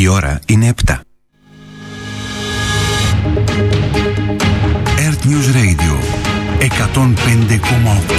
Η ώρα είναι 7. Earth News Radio 105,8.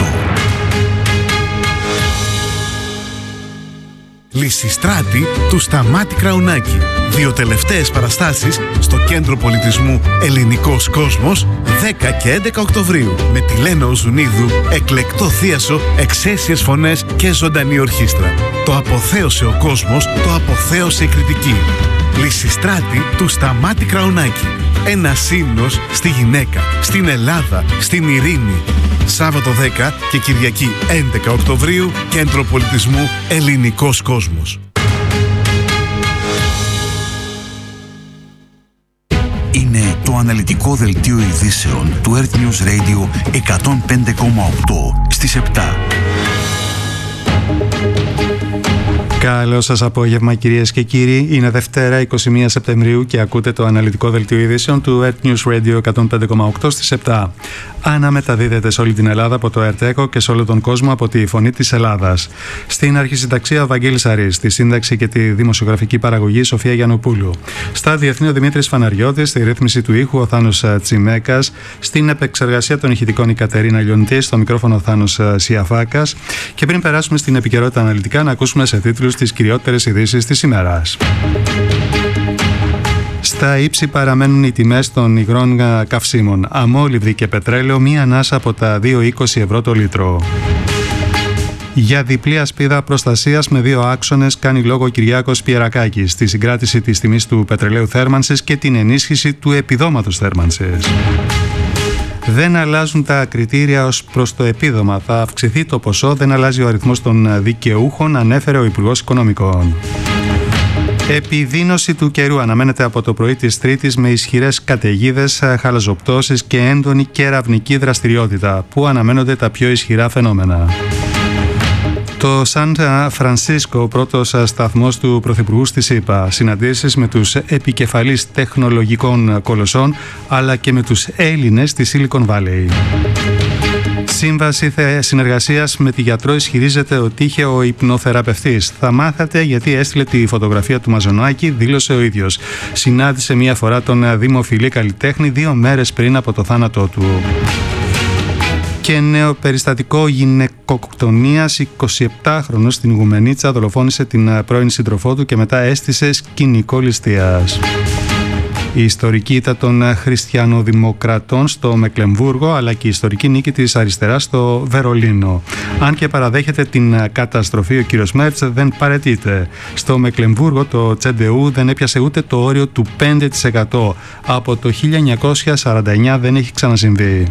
Λυσιστράτη του Σταμάτη Κραουνάκη. 2 τελευταίες παραστάσεις στο Κέντρο Πολιτισμού Ελληνικός Κόσμος 10 και 11 Οκτωβρίου με τη Λένα Οζουνίδου, εκλεκτό θίασο, εξαίσιες φωνές και ζωντανή ορχήστρα. Το αποθέωσε ο κόσμος, το αποθέωσε η κριτική. Λυσιστράτη του Σταμάτη Κραουνάκη. Ένα ύμνος στη γυναίκα, στην Ελλάδα, στην ειρήνη. Σάββατο 10 και Κυριακή 11 Οκτωβρίου, Κέντρο Πολιτισμού Ελληνικός Κόσμος. Είναι το αναλυτικό δελτίο ειδήσεων του Earth News Radio 105,8 στις 7. Καλό σας απόγευμα κυρίες και κύριοι. Είναι Δευτέρα 21 Σεπτεμβρίου και ακούτε το αναλυτικό δελτίο ειδήσεων του Earth News Radio 105,8 στις 7. Αναμεταδίδεται σε όλη την Ελλάδα από το ΕΡΤ και σε όλο τον κόσμο από τη Φωνή της Ελλάδας. Στην αρχισυνταξία ο Βαγγέλης Αρής, στη σύνταξη και τη δημοσιογραφική παραγωγή Σοφία Γιαννοπούλου. Στα διεθνή ο Δημήτρης Φαναριώτης, στη ρύθμιση του ήχου ο Θάνος Τσιμέκας, στην επεξεργασία των ηχητικών η Κατερίνα Λιοντή, στο μικρόφωνο ο Θάνος Σιαφάκας. Και πριν περάσουμε στην επικαιρότητα αναλυτικά, να ακούσουμε σε τίτλους τις κυριότερες ειδήσεις της ημέρας. Στα ύψη παραμένουν οι τιμές των υγρών καυσίμων. Αμόλυβδη και πετρέλαιο, μία ανάσα από τα 2,20 ευρώ το λίτρο. Για διπλή ασπίδα προστασίας με 2 άξονες κάνει λόγο ο Κυριάκος Πιερακάκης στη συγκράτηση της τιμής του πετρελαίου θέρμανσης και την ενίσχυση του επιδόματος θέρμανσης. Δεν αλλάζουν τα κριτήρια ως προς το επίδομα. Θα αυξηθεί το ποσό, δεν αλλάζει ο αριθμός των δικαιούχων, ανέφερε ο Υπουργός Οικονομικών. Επιδείνωση του καιρού αναμένεται από το πρωί της Τρίτης με ισχυρές καταιγίδες, χαλαζοπτώσεις και έντονη κεραυνική δραστηριότητα, που αναμένονται τα πιο ισχυρά φαινόμενα. Το Σαν Φρανσίσκο, ο πρώτος σταθμός του Πρωθυπουργού στη ΣΥΠΑ, συναντήσεις με τους επικεφαλείς τεχνολογικών κολοσσών αλλά και με τους Έλληνες στη Silicon Valley. Σύμβαση συνεργασίας με τη γιατρό ισχυρίζεται ότι είχε ο υπνοθεραπευτής. Θα μάθατε γιατί έστειλε τη φωτογραφία του Μαζονάκη, δήλωσε ο ίδιος. Συνάντησε μία φορά τον δημοφιλή καλλιτέχνη 2 μέρες πριν από το θάνατό του. Και νέο περιστατικό γυναικοκτονίας. 27χρονος στην Ιγουμενίτσα δολοφόνησε την πρώην σύντροφό του και μετά έστησε σκηνικό ληστείας. Η ιστορική ήττα των χριστιανοδημοκρατών στο Μεκλεμβούργο, αλλά και η ιστορική νίκη της αριστεράς στο Βερολίνο. Αν και παραδέχεται την καταστροφή, ο κύριος Μέρτς δεν παραιτείται. Στο Μεκλεμβούργο το Τσεντεού δεν έπιασε ούτε το όριο του 5%. Από το 1949 δεν έχει ξανασυμβεί.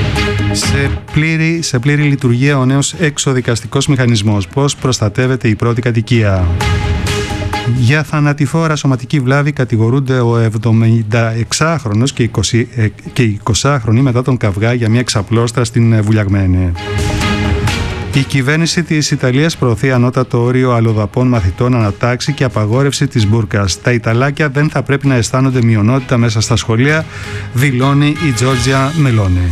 Σε πλήρη λειτουργία ο νέος εξοδικαστικός μηχανισμός. Πώς προστατεύεται η πρώτη κατοικία. Για θανατηφόρα σωματική βλάβη κατηγορούνται ο 76χρονος και η 20χρονη μετά τον καυγά για μια ξαπλώστρα στην Βουλιαγμένη. Η κυβέρνηση της Ιταλίας προωθεί ανώτατο όριο αλλοδαπών μαθητών ανατάξει και απαγόρευση της μπουρκας. Τα Ιταλάκια δεν θα πρέπει να αισθάνονται μειονότητα μέσα στα σχολεία, δηλώνει η Τζόρτζια Μελόνι.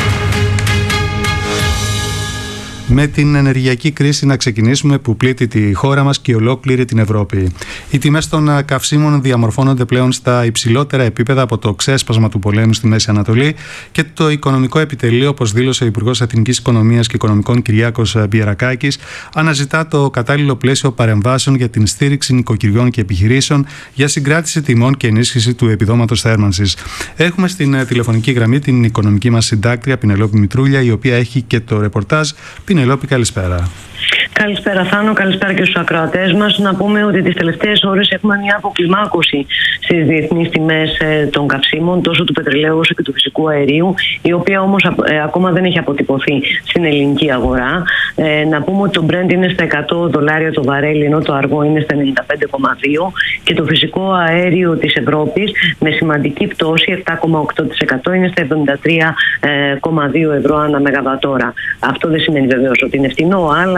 Με την ενεργειακή κρίση να ξεκινήσουμε, που πλήττει τη χώρα μας και ολόκληρη την Ευρώπη. Οι τιμές των καυσίμων διαμορφώνονται πλέον στα υψηλότερα επίπεδα από το ξέσπασμα του πολέμου στη Μέση Ανατολή και το οικονομικό επιτελείο, όπως δήλωσε ο Υπουργός Εθνικής Οικονομίας και Οικονομικών Κυριάκος Πιερακάκης, αναζητά το κατάλληλο πλαίσιο παρεμβάσεων για την στήριξη νοικοκυριών και επιχειρήσεων για συγκράτηση τιμών και ενίσχυση του επιδόματος θέρμανσης. Έχουμε στην τηλεφωνική γραμμή την οικονομική μας συντάκτρια Πινελόπη Μητρούλια, η οποία έχει και το ρεπορτάζ. Πινελόπη, καλησπέρα. Καλησπέρα Θάνο, καλησπέρα και στους ακροατές μας. Να πούμε ότι τις τελευταίες ώρες έχουμε μια αποκλιμάκωση στις διεθνείς τιμές των καυσίμων, τόσο του πετρελαίου όσο και του φυσικού αερίου, η οποία όμως ακόμα δεν έχει αποτυπωθεί στην ελληνική αγορά. Να πούμε ότι το Brent είναι στα $100 το βαρέλι, ενώ το αργό είναι στα 95,2 και το φυσικό αέριο της Ευρώπης με σημαντική πτώση 7,8% είναι στα 73,2 ευρώ ανά μεγαβατόρα. Αυτό δεν σημαίνει βεβαίως ότι είναι φτηνό, αλλά τουλάχιστον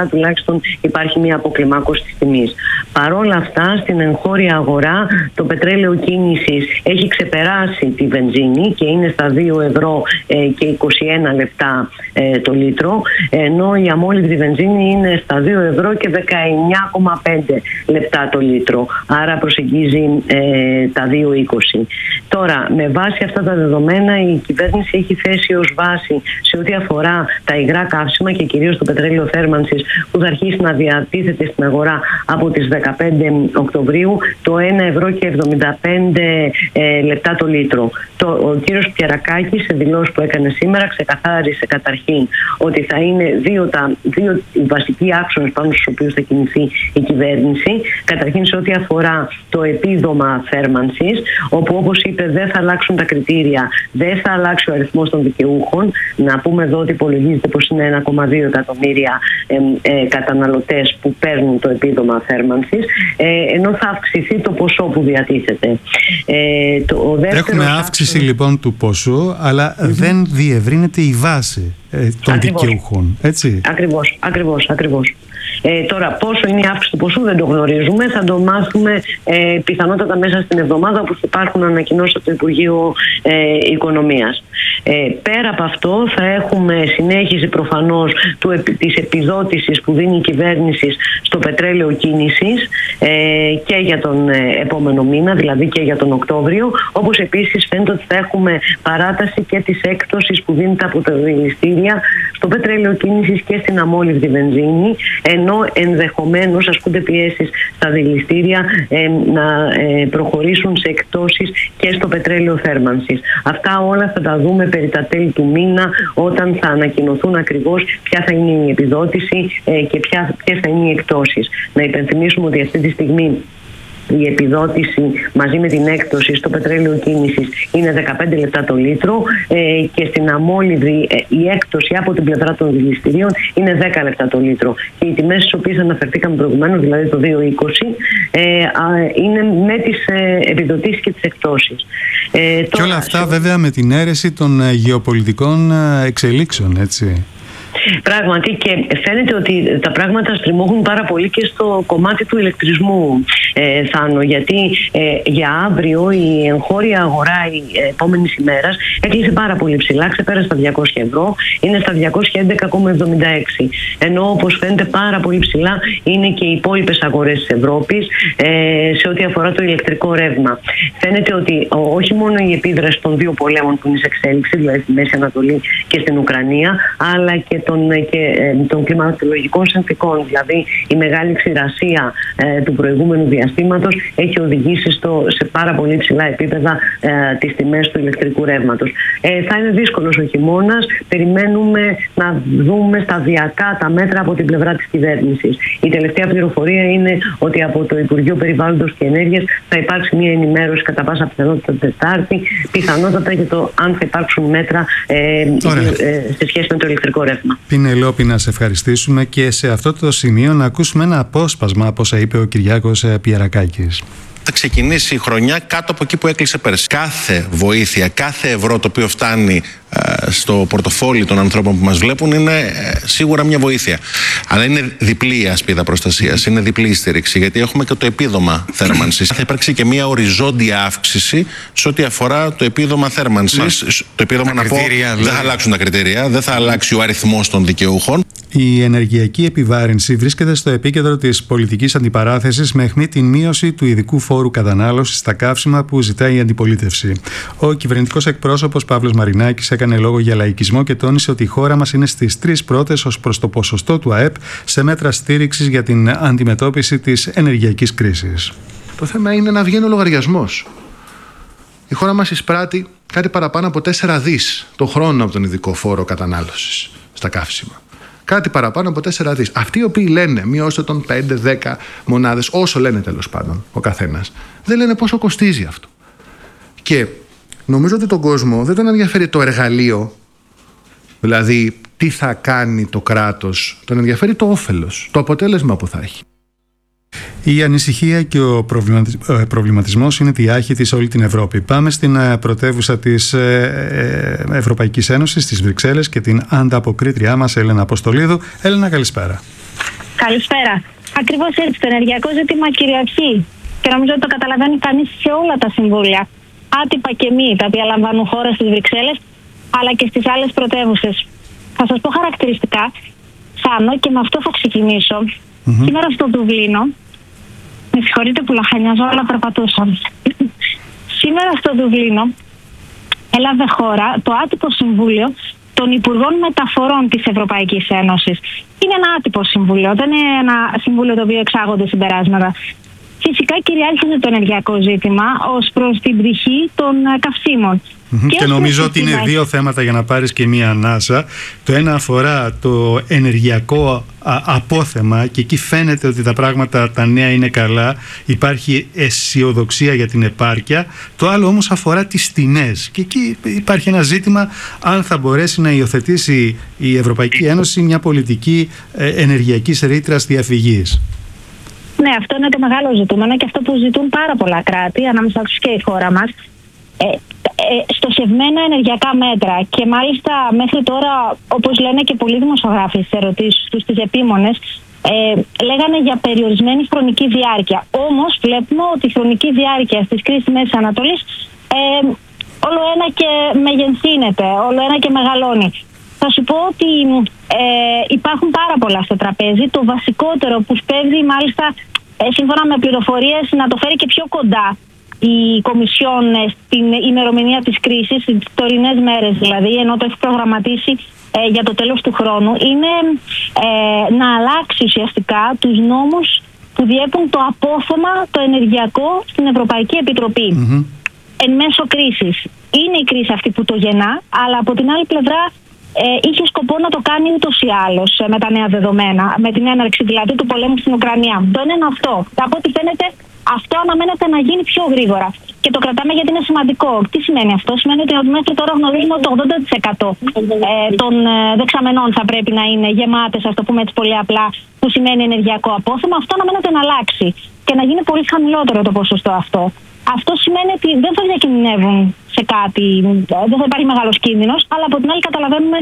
τουλάχιστον υπάρχει μια αποκλιμάκωση της τιμής. Παρόλα αυτά, στην εγχώρια αγορά το πετρέλαιο κίνησης έχει ξεπεράσει τη βενζίνη και είναι στα 2 ευρώ και 21 λεπτά το λίτρο, ενώ η αμόλυβδη βενζίνη είναι στα 2 ευρώ και 19,5 λεπτά το λίτρο, άρα προσεγγίζει τα 2,20. Τώρα, με βάση αυτά τα δεδομένα, η κυβέρνηση έχει θέσει ως βάση σε ό,τι αφορά τα υγρά καύσιμα και κυρίως το πετρέλαιο θέρμανσης, που θα αρχίσει να διατίθεται στην αγορά από τις 15 Οκτωβρίου, το 1 ευρώ και 75 λεπτά το λίτρο. Ο κύριος Πιερακάκης, σε δηλώσεις που έκανε σήμερα, ξεκαθάρισε καταρχήν ότι θα είναι δύο βασικοί άξονες πάνω στους οποίους θα κινηθεί η κυβέρνηση. Καταρχήν σε ό,τι αφορά το επίδομα θέρμανσης, όπου όπως είπε δεν θα αλλάξουν τα κριτήρια, δεν θα αλλάξει ο αριθμός των δικαιούχων. Να πούμε εδώ ότι υπολογίζεται πως είναι 1,2 εκατομμύρια καταναλωτές που παίρνουν το επίδομα θέρμανσης, ενώ θα αυξηθεί το ποσό που διατίθεται. Έχουμε αύξηση λοιπόν του ποσού, αλλά δεν διευρύνεται η βάση των δικαιούχων, έτσι. Ακριβώς. Τώρα, πόσο είναι η αύξηση του ποσού δεν το γνωρίζουμε. Θα το μάθουμε πιθανότατα μέσα στην εβδομάδα, όπου θα υπάρχουν ανακοινώσεις από το Υπουργείο Οικονομίας. Πέρα από αυτό, θα έχουμε συνέχιση προφανώς της επιδότησης που δίνει η κυβέρνηση στο πετρέλαιο κίνησης και για τον επόμενο μήνα, δηλαδή και για τον Οκτώβριο, όπως επίσης φαίνεται ότι θα έχουμε παράταση και της έκπτωσης που δίνεται από τα δηληστήρια στο πετρέλαιο κίνησης και στην αμόλυβδη βενζίνη, ενώ ενδεχομένως ασκούνται πιέσεις στα δηληστήρια να προχωρήσουν σε εκπτώσεις και στο πετρέλαιο θέρμανσης. Αυτά όλα θα τα δούμε περί τα τέλη του μήνα, όταν θα ανακοινωθούν ακριβώς ποια θα είναι η επιδότηση και ποιες θα είναι οι εκπτώσεις. Να υπενθυμίσουμε ότι αυτή τη στιγμή η επιδότηση μαζί με την έκπτωση στο πετρέλαιο κίνησης είναι 15 λεπτά το λίτρο και στην αμόλυβδη η έκπτωση από την πλευρά των δηληστηρίων είναι 10 λεπτά το λίτρο. Και οι τιμές στις οποίες αναφερθήκαμε προηγουμένως, δηλαδή το 2,20, είναι με τις επιδοτήσεις και τις εκπτώσεις. Και όλα αυτά βέβαια με την αίρεση των γεωπολιτικών εξελίξεων, έτσι. Πράγματι, και φαίνεται ότι τα πράγματα στριμώχουν πάρα πολύ και στο κομμάτι του ηλεκτρισμού, Θάνο, γιατί για αύριο η εγχώρια αγορά η επόμενη ημέρα έκλεισε πάρα πολύ ψηλά, ξεπέρασε τα 200 ευρώ, είναι στα 211,76. Ενώ όπως φαίνεται πάρα πολύ ψηλά είναι και οι υπόλοιπες αγορές της Ευρώπης σε ό,τι αφορά το ηλεκτρικό ρεύμα. Φαίνεται ότι όχι μόνο η επίδραση των δύο πολέμων που είναι σε εξέλιξη, δηλαδή στη Μέση Ανατολή και στην Ουκρανία, αλλά και των κλιματολογικών συνθηκών, δηλαδή η μεγάλη ξηρασία του προηγούμενου διαστήματος έχει οδηγήσει σε πάρα πολύ ψηλά επίπεδα τις τιμές του ηλεκτρικού ρεύματος. Θα είναι δύσκολος ο χειμώνας, περιμένουμε να δούμε σταδιακά τα μέτρα από την πλευρά της κυβέρνησης. Η τελευταία πληροφορία είναι ότι από το Υπουργείο Περιβάλλοντος και Ενέργειας θα υπάρξει μια ενημέρωση κατά πάσα πιθανότητα Τετάρτη, πιθανότατα για το αν θα υπάρξουν μέτρα σε σχέση με το ηλεκτρικό ρεύμα. Πινελόπη, να σε ευχαριστήσουμε και σε αυτό το σημείο να ακούσουμε ένα απόσπασμα από όσα είπε ο Κυριάκος Πιερακάκης. Θα ξεκινήσει η χρονιά κάτω από εκεί που έκλεισε πέρσι. Κάθε βοήθεια, κάθε ευρώ το οποίο φτάνει στο πορτοφόλι των ανθρώπων που μας βλέπουν είναι σίγουρα μια βοήθεια. Αλλά είναι διπλή η ασπίδα προστασίας, είναι διπλή η στήριξη, γιατί έχουμε και το επίδομα θέρμανσης. Θα υπάρξει και μια οριζόντια αύξηση σε ό,τι αφορά το επίδομα θέρμανσης. Το επίδομα, να πω, δεν θα αλλάξουν τα κριτήρια, δεν θα αλλάξει ο αριθμός των δικαιούχων. Η ενεργειακή επιβάρυνση βρίσκεται στο επίκεντρο της πολιτικής αντιπαράθεσης με αιχμή την μείωση του ειδικού φόρου κατανάλωσης στα καύσιμα που ζητάει η αντιπολίτευση. Ο κυβερνητικός εκπρόσωπος Παύλος Μαρινάκης έκανε λόγο για λαϊκισμό και τόνισε ότι η χώρα μας είναι στις 3 πρώτες ως προς το ποσοστό του ΑΕΠ σε μέτρα στήριξης για την αντιμετώπιση της ενεργειακής κρίσης. Το θέμα είναι να βγαίνει ο λογαριασμός. Η χώρα μας εισπράττει κάτι παραπάνω από 4 δις το χρόνο από τον ειδικό φόρο κατανάλωσης στα καύσιμα. Κάτι παραπάνω από 4 δις. Αυτοί οι οποίοι λένε μειώστε τον 5-10 μονάδες, όσο λένε τέλος πάντων ο καθένας, δεν λένε πόσο κοστίζει αυτό. Και νομίζω ότι τον κόσμο δεν τον ενδιαφέρει το εργαλείο, δηλαδή τι θα κάνει το κράτος, τον ενδιαφέρει το όφελος, το αποτέλεσμα που θα έχει. Η ανησυχία και ο προβληματισμός είναι διάχυτη σε όλη την Ευρώπη. Πάμε στην πρωτεύουσα της Ευρωπαϊκής Ένωσης, στις Βρυξέλλες, και την ανταποκρίτριά μας Έλενα Αποστολίδου. Έλενα, καλησπέρα. Καλησπέρα. Ακριβώς έτσι, το ενεργειακό ζήτημα κυριαρχεί. Και νομίζω ότι το καταλαβαίνει κανείς σε όλα τα συμβούλια. Άτυπα και μη, τα οποία λαμβάνουν χώρα στις Βρυξέλλες, αλλά και στις άλλες πρωτεύουσες. Θα σας πω χαρακτηριστικά, Θάνο, και με αυτό θα ξεκινήσω. Σήμερα στο Δουβλίνο, με συγχωρείτε που λαχανιάζω, αλλά περπατούσα. Σήμερα στο Δουβλίνο έλαβε χώρα το άτυπο συμβούλιο των Υπουργών Μεταφορών της Ευρωπαϊκής Ένωσης. Είναι ένα άτυπο συμβούλιο, δεν είναι ένα συμβούλιο το οποίο εξάγονται συμπεράσματα. Φυσικά κυριάρχησε το ενεργειακό ζήτημα ως προς την πτυχή των καυσίμων. Και νομίζω ότι είναι δύο θέματα για να πάρεις και μία ανάσα. Το ένα αφορά το ενεργειακό απόθεμα και εκεί φαίνεται ότι τα πράγματα τα νέα είναι καλά. Υπάρχει αισιοδοξία για την επάρκεια. Το άλλο όμως αφορά τις τιμές. Και εκεί υπάρχει ένα ζήτημα αν θα μπορέσει να υιοθετήσει η Ευρωπαϊκή Ένωση μια πολιτική ενεργειακής ρήτρας διαφυγής. Ναι, αυτό είναι το μεγάλο ζητούμενο και αυτό που ζητούν πάρα πολλά κράτη, ανάμεσα τους και η χώρα μας. Στοχευμένα ενεργειακά μέτρα και μάλιστα μέχρι τώρα, όπως λένε και πολλοί δημοσιογράφοι στις ερωτήσεις τους, στις επίμονες, λέγανε για περιορισμένη χρονική διάρκεια. Όμως βλέπουμε ότι η χρονική διάρκεια στις κρίσεις της Μέσης Ανατολής όλο ένα και μεγενθύνεται, όλο ένα και μεγαλώνει. Θα σου πω ότι υπάρχουν πάρα πολλά στο τραπέζι. Το βασικότερο που σπέβδει μάλιστα σύμφωνα με πληροφορίες να το φέρει και πιο κοντά η Κομισιόν στην ημερομηνία της κρίσης, στις τωρινές μέρες δηλαδή, ενώ το έχει προγραμματίσει για το τέλος του χρόνου, είναι να αλλάξει ουσιαστικά τους νόμους που διέπουν το απόθεμα το ενεργειακό στην Ευρωπαϊκή Επιτροπή. Εν μέσω κρίσης. Είναι η κρίση αυτή που το γεννά, αλλά από την άλλη πλευρά είχε σκοπό να το κάνει ούτως ή άλλως με τα νέα δεδομένα, με την έναρξη δηλαδή του πολέμου στην Ουκρανία. Το ένα είναι αυτό. Από ό,τι φαίνεται, αυτό αναμένεται να γίνει πιο γρήγορα. Και το κρατάμε γιατί είναι σημαντικό. Τι σημαίνει αυτό? Σημαίνει ότι μέχρι τώρα γνωρίζουμε ότι το 80% των δεξαμενών θα πρέπει να είναι γεμάτες, ας το πούμε έτσι πολύ απλά, που σημαίνει ενεργειακό απόθεμα. Αυτό αναμένεται να αλλάξει και να γίνει πολύ χαμηλότερο το ποσοστό αυτό. Αυτό σημαίνει ότι δεν θα διακινδυνεύουν σε κάτι, δεν θα υπάρχει μεγάλος κίνδυνος, αλλά από την άλλη καταλαβαίνουμε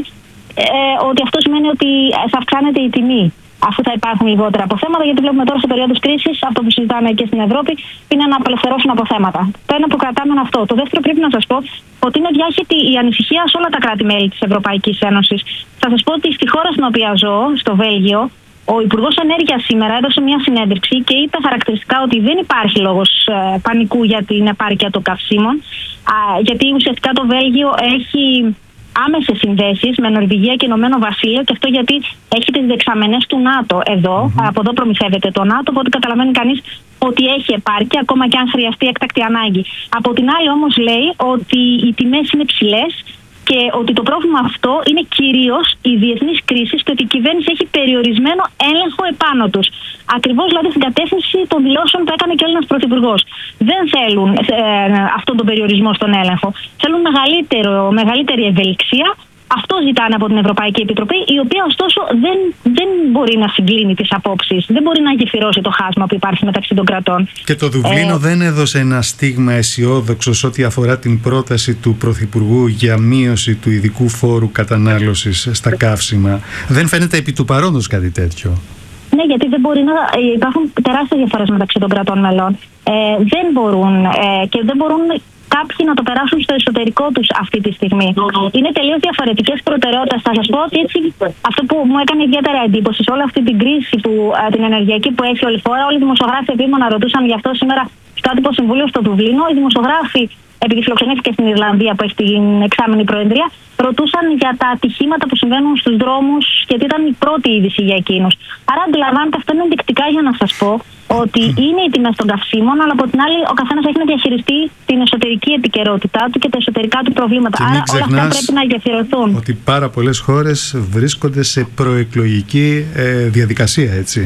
ότι αυτό σημαίνει ότι θα αυξάνεται η τιμή αφού θα υπάρχουν λιγότερα αποθέματα, γιατί βλέπουμε τώρα σε περίοδους κρίσης, αυτό που συζητάμε και στην Ευρώπη, είναι να απελευθερώσουν αποθέματα. Το ένα που κρατάμε είναι αυτό. Το δεύτερο, πρέπει να σας πω ότι είναι διάχυτη η ανησυχία σε όλα τα κράτη-μέλη της Ευρωπαϊκής Ένωσης. Θα σας πω ότι στη χώρα στην οποία ζω, στο Βέλγιο, ο Υπουργός Ενέργειας σήμερα έδωσε μια συνέντευξη και είπε χαρακτηριστικά ότι δεν υπάρχει λόγος πανικού για την επάρκεια των καυσίμων, γιατί ουσιαστικά το Βέλγιο έχει άμεσες συνδέσεις με Νορβηγία και Ηνωμένο Βασίλειο, και αυτό γιατί έχει τις δεξαμενές του ΝΑΤΟ εδώ. Από εδώ προμηθεύεται το ΝΑΤΟ, οπότε καταλαβαίνει κανείς ότι έχει επάρκεια, ακόμα και αν χρειαστεί έκτακτη ανάγκη. Από την άλλη όμως λέει ότι οι τιμές είναι ψηλές και ότι το πρόβλημα αυτό είναι κυρίως η διεθνής κρίση και ότι η κυβέρνηση έχει περιορισμένο έλεγχο επάνω τους. Ακριβώς δηλαδή στην κατεύθυνση των δηλώσεων που έκανε και ο Έλληνας Πρωθυπουργός. Δεν θέλουν αυτόν τον περιορισμό στον έλεγχο. Θέλουν μεγαλύτερη ευελιξία. Αυτό ζητάνε από την Ευρωπαϊκή Επιτροπή, η οποία ωστόσο δεν μπορεί να συγκλίνει τις απόψεις, δεν μπορεί να γεφυρώσει το χάσμα που υπάρχει μεταξύ των κρατών. Και το Δουβλίνο δεν έδωσε ένα στίγμα αισιόδοξο ό,τι αφορά την πρόταση του Πρωθυπουργού για μείωση του ειδικού φόρου κατανάλωσης στα καύσιμα. Δεν φαίνεται επί του παρόντος κάτι τέτοιο. Ναι, γιατί δεν μπορεί να υπάρχουν τεράστιες διαφορές μεταξύ των κρατών μελών. Δεν μπορούν και δεν μπορούν κάποιοι να το περάσουν στο εσωτερικό τους αυτή τη στιγμή. Είναι τελείως διαφορετικές προτεραιότητες. Θα σας πω ότι έτσι, αυτό που μου έκανε ιδιαίτερα εντύπωση σε όλη αυτή την κρίση την ενεργειακή που έχει όλη η χώρα, όλοι οι δημοσιογράφοι επίμονα ρωτούσαν γι' αυτό σήμερα στο άτυπο συμβούλιο στο Δουβλίνο. Οι δημοσιογράφοι, επειδή φιλοξενήθηκε στην Ιρλανδία που έχει την εξάμηνη προεδρία, ρωτούσαν για τα ατυχήματα που συμβαίνουν στους δρόμους, γιατί ήταν η πρώτη είδηση για εκείνους. Άρα αντιλαμβάνετε, αυτό είναι ενδεικτικά για να σας πω ότι είναι οι τιμές των καυσίμων, αλλά από την άλλη ο καθένας έχει να διαχειριστεί την εσωτερική επικαιρότητά του και τα εσωτερικά του προβλήματα. Άρα όλα αυτά πρέπει να γεφυρωθούν. Ότι πάρα πολλές χώρες βρίσκονται σε προεκλογική διαδικασία, έτσι.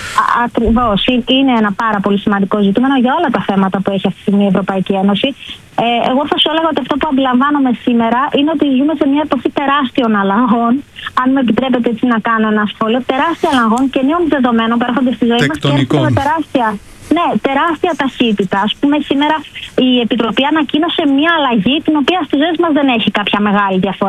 Ακριβώς. Είναι ένα πάρα πολύ σημαντικό ζήτημα για όλα τα θέματα που έχει αυτή τη στιγμή η Ευρωπαϊκή Ένωση. Εγώ θα σου έλεγα ότι αυτό που αντιλαμβάνομαι σήμερα είναι ότι ζούμε σε μια εποχή τεράστιων αλλαγών. Αν με επιτρέπετε έτσι να κάνω ένα σχόλιο, τεράστια αλλαγών και νέων δεδομένων που έρχονται στη ζωή μας και έρχονται τεράστια ταχύτητα. Ας πούμε, σήμερα η Επιτροπή ανακοίνωσε μια αλλαγή την οποία στη ζωή μας δεν έχει κάποια μεγάλη διαφορά.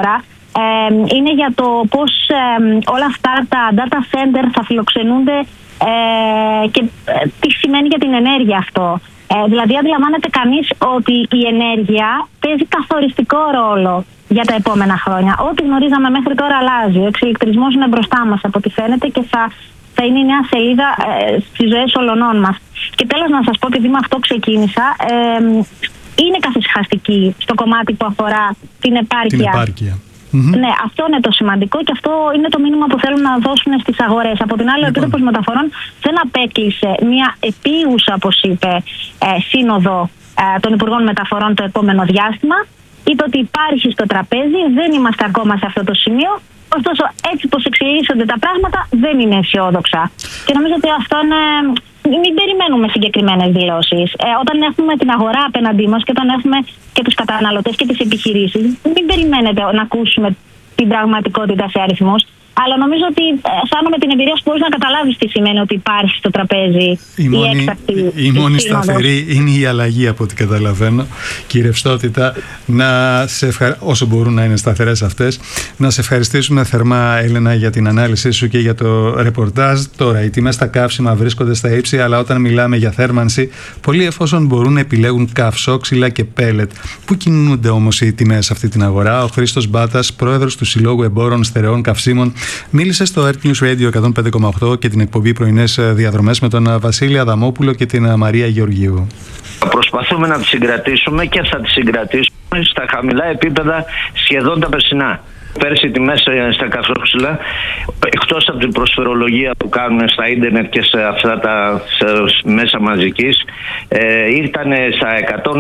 είναι για το πώς όλα αυτά τα data center θα φιλοξενούνται και τι σημαίνει για την ενέργεια αυτό. Δηλαδή αντιλαμβάνεται κανείς ότι η ενέργεια παίζει καθοριστικό ρόλο για τα επόμενα χρόνια. Ό,τι γνωρίζαμε μέχρι τώρα αλλάζει. Ο εξηλεκτρισμός είναι μπροστά μας από ό,τι φαίνεται και θα είναι η νέα σελίδα στις ζωές όλων μας. Και τέλος να σας πω, επειδή με αυτό ξεκίνησα, είναι καθησυχαστική στο κομμάτι που αφορά την επάρκεια. Ναι, αυτό είναι το σημαντικό και αυτό είναι το μήνυμα που θέλουν να δώσουν στις αγορές. Από την άλλη, ο Επίτροπος Μεταφορών δεν απέκλεισε μια επίγουσα, όπως είπε, σύνοδο των Υπουργών Μεταφορών το επόμενο διάστημα. Είπε ότι υπάρχει στο τραπέζι, δεν είμαστε ακόμα σε αυτό το σημείο. Ωστόσο, έτσι πως εξελίσσονται τα πράγματα, δεν είναι αισιόδοξα. Και νομίζω ότι αυτό είναι. Μην περιμένουμε συγκεκριμένες δηλώσεις. Όταν έχουμε την αγορά απέναντί μας και όταν έχουμε και τους καταναλωτές και τις επιχειρήσεις, μην περιμένετε να ακούσουμε την πραγματικότητα σε αριθμούς. Αλλά νομίζω ότι αισθάνομαι την εμπειρία σου, μπορείς να καταλάβεις τι σημαίνει ότι υπάρχει στο τραπέζι η μόνη σταθερή είναι η αλλαγή, από ό,τι καταλαβαίνω, και η ρευστότητα. Όσο μπορούν να είναι σταθερές αυτές. Να σε ευχαριστήσουμε θερμά, Έλενα, για την ανάλυση σου και για το ρεπορτάζ. Τώρα, οι τιμές στα καύσιμα βρίσκονται στα ύψη, αλλά όταν μιλάμε για θέρμανση, πολλοί εφόσον μπορούν να επιλέγουν καυσόξυλα και πέλετ. Πού κινούνται όμως οι τιμές σε αυτή την αγορά? Ο Χρήστος Μπάτας, πρόεδρος του Συλλόγου Εμπόρων Στερεών Καυσίμων, μίλησε στο Earth News Radio 105,8 και την εκπομπή Πρωινές Διαδρομές με τον Βασίλη Αδαμόπουλο και την Μαρία Γεωργίου. Προσπαθούμε να τις συγκρατήσουμε και θα τις συγκρατήσουμε στα χαμηλά επίπεδα σχεδόν τα περσινά. Πέρσι οι τιμές στα καυσόξυλα, εκτός από την προσφερολογία που κάνουν στα ίντερνετ και σε αυτά τα μέσα μαζικής, ήταν στα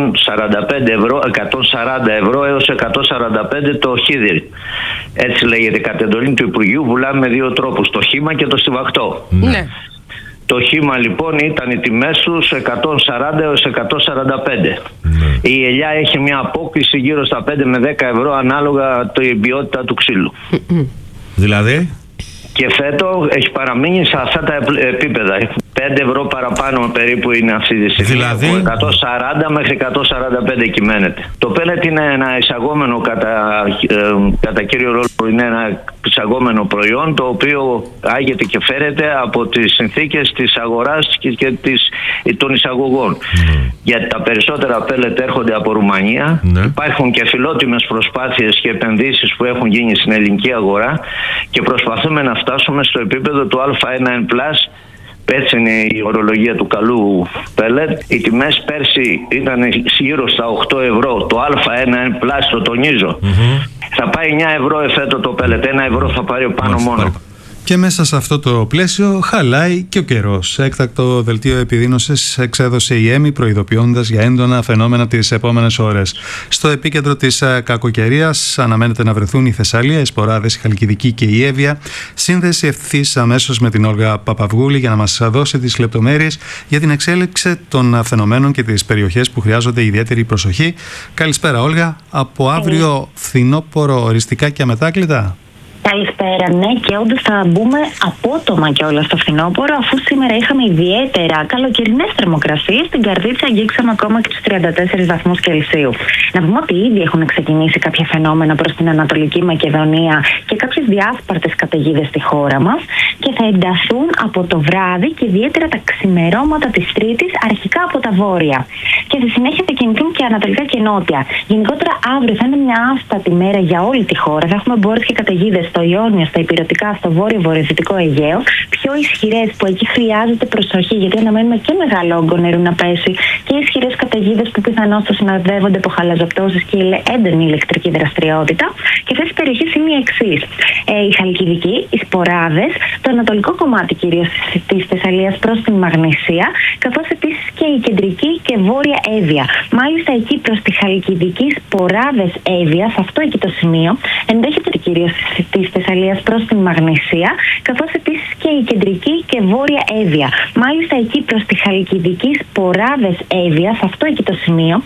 140 ευρώ έως 145 το χίδι. Έτσι λέγεται κατ' εντολή του Υπουργείου, πουλάμε με δύο τρόπους, το χύμα και το στιβαχτό. Ναι. Το χύμα λοιπόν ήταν οι τιμές του 140 έως 145. Η ελιά έχει μια απόκληση γύρω στα 5 με 10 ευρώ ανάλογα την ποιότητα του ξύλου. Δηλαδή? Και φέτο έχει παραμείνει σε αυτά τα επίπεδα. 5 ευρώ παραπάνω περίπου είναι αυτή τη στιγμή. Δηλαδή? Από 140 μέχρι 145 κυμαίνεται. Το πέλετ είναι ένα εισαγόμενο κατά κύριο ρόλο, είναι ένα εισαγόμενο προϊόν το οποίο άγεται και φέρεται από τις συνθήκες της αγοράς και των εισαγωγών. Γιατί τα περισσότερα πέλετ έρχονται από Ρουμανία. Υπάρχουν και φιλότιμες προσπάθειες και επενδύσεις που έχουν γίνει στην ελληνική αγορά και προσπαθούμε να φτάσουμε στο επίπεδο του Α1N+. Έτσι είναι η ορολογία του καλού πέλετ. Οι τιμές πέρσι ήταν γύρω στα 8 ευρώ. Το Α1N+, το τονίζω. Θα πάει 9 ευρώ εφέτο το πέλετ. 1 ευρώ θα πάρει πάνω μόνο. Και μέσα σε αυτό το πλαίσιο χαλάει και ο καιρός. Έκτακτο δελτίο επιδείνωσης εξέδωσε η ΕΜΗ, προειδοποιώντας για έντονα φαινόμενα τις επόμενες ώρες. Στο επίκεντρο της κακοκαιρίας αναμένεται να βρεθούν η Θεσσαλία, οι Σποράδες, η Χαλκιδική και η Εύβοια. Σύνδεση ευθύς αμέσως με την Όλγα Παπαυγούλη για να μας δώσει τις λεπτομέρειες για την εξέλιξη των φαινομένων και τις περιοχές που χρειάζονται ιδιαίτερη προσοχή. Καλησπέρα, Όλγα. Από αύριο φθινόπωρο οριστικά και αμετάκλητα. Καλησπέρα, ναι, και όντως θα μπούμε απότομα κιόλας στο φθινόπωρο, αφού σήμερα είχαμε ιδιαίτερα καλοκαιρινές θερμοκρασίες. Στην Καρδίτσα αγγίξαμε ακόμα και τους 34 βαθμούς Κελσίου. Να πούμε ότι ήδη έχουν ξεκινήσει κάποια φαινόμενα προς την Ανατολική Μακεδονία και κάποιες διάσπαρτες καταιγίδες στη χώρα μας και θα ενταθούν από το βράδυ και ιδιαίτερα τα ξημερώματα της Τρίτης, αρχικά από τα βόρεια. Και στη συνέχεια θα κινηθούν και ανατολικά και νότια. Γενικότερα αύριο θα είναι μια άστατη μέρα για όλη τη χώρα. Θα έχουμε μπόρες και καταιγίδες στο Ιόνιο, στα Ηπειρωτικά, στο βόρειο-βορειοδυτικό Αιγαίο, πιο ισχυρές που εκεί χρειάζεται προσοχή, γιατί αναμένουμε και μεγάλο όγκο νερού να πέσει και ισχυρές καταιγίδες που πιθανώς θα συνοδεύονται από χαλαζοπτώσεις και έντονη ηλεκτρική δραστηριότητα. Και αυτές οι περιοχές είναι οι εξής: η Χαλκιδική, οι Σποράδες, το ανατολικό κομμάτι κυρίως της Θεσσαλίας προς την Μαγνησία, καθώς επίσης και η κεντρική και βόρεια Εύβοια. Μάλιστα εκεί προς τη Χαλκιδική, Σποράδες, Εύβοια, σε αυτό εκεί το σημείο, ενδέχεται κυρίως της Θεσσαλίας προς την Μαγνησία, καθώς επίσης και η κεντρική και βόρεια Εύβοια. Μάλιστα εκεί προς τη Χαλκιδική, Σποράδες, Εύβοια, σε αυτό εκεί το σημείο,